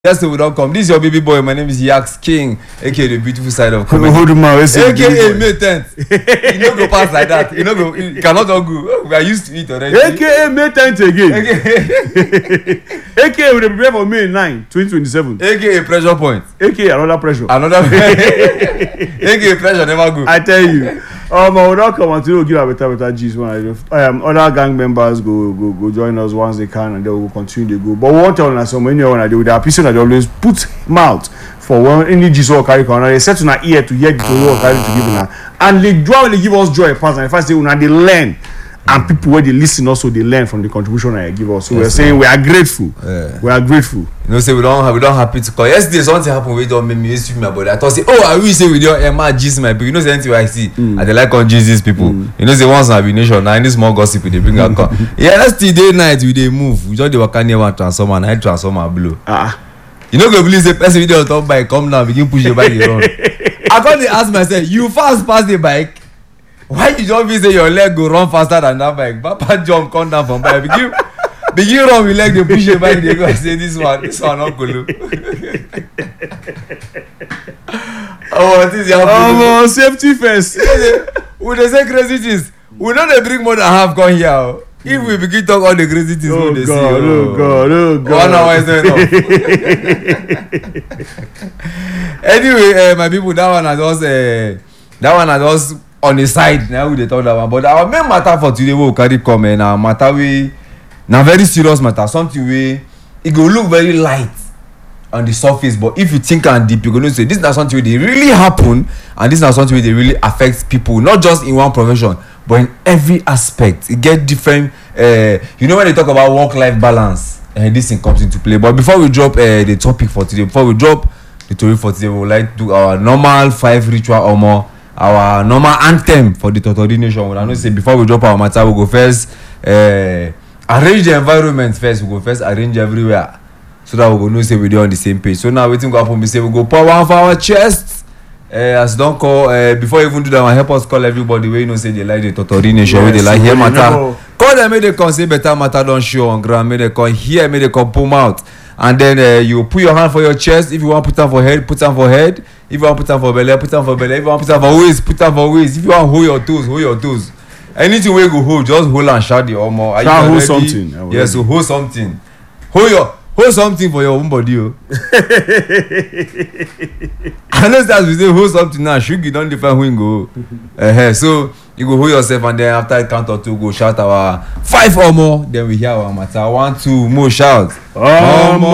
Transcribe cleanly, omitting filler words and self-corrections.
Yes, we don't come. This is your baby boy. My name is Yax King, aka the beautiful side of comedy. Hold him out. AKA May 10th. You don't go past like that. You know go. You cannot all go. We are used to it already. AKA May 10th again. AKA we dey prepare for May 9, 2027. AKA pressure point. AKA another pressure. AKA pressure never go. I tell you. I will not come until we give a better G's when other gang members go join us once they can, and they will continue to go. But one time na some many one there are people that always put mouth for when any G's will carry corner. They set una ear to hear the story or carry to give una, and they joy when they give us joy pass. And if I say una they learn, and people when they listen also they learn from the contribution I give us. So we're saying we are grateful. Yeah. We are grateful. You know, say we don't happy to call. Yesterday something happened. We don't make me used to my body. I thought say, oh, I will say we don't gist my people. You know, say anything I see, and they like on Jesus people. You know, say once I be nation now, any small gossip they bring out. Yeah, that's the day night we they move. We just they work near one transformer, and I transformer blow. You know, go believe the person video on top bike come now begin push the bike around. I can't ask myself, you fast pass the bike. Why you just be say your leg go run faster than that bike? Papa jump come down from bike. Begin run with leg, they push the bike, they go and say this one not cool. What is your safety first. We they say crazy things. We know they bring more than half come here. If we begin talk all the crazy things, oh they God, see. Oh God. 1 hour is not enough. Anyway, my people, that one has just on the side. Now we dey talk that one. But our main matter for today we carry come and our matter we na very serious matter. Something wey it go look very light on the surface, but if you think and deep, you go know say this na something wey dey really happen, and this na something wey dey really affect people, not just in one profession, but in every aspect. It get different. You know when they talk about work-life balance, this thing comes into play. But before we drop the topic for today, before we drop the story for today, we would like to do our normal 5 ritual or more. Our normal anthem for the Totori nation. We know say before we drop our matter, we go first arrange the environment first. We go first arrange everywhere so that we go know say we dey on the same page. So now wetin go happen be say we go pour one for our chest. As don call before even do that one, help us call everybody wey you know say they like the Totori nation, wey they like hear matter. Call them make they come say better matter don show on ground. Make they come hear, make they come pull mouth. And then you put your hand for your chest. If you want put am for head, put am for head. If you want put am for belly, put am for belly. If you want put am for waist, put am for waist. If you want hold your toes, hold your toes. Anything wey go hold, just hold and shout the omo. Are you ready? Hold something. Yes, so hold something. Hold something for your own body. I know that we say hold something now. Shugi don't define who go. So you go hold yourself, and then after count or two, go shout our 5 or more. Then we hear our matter. 1, 2 more shout.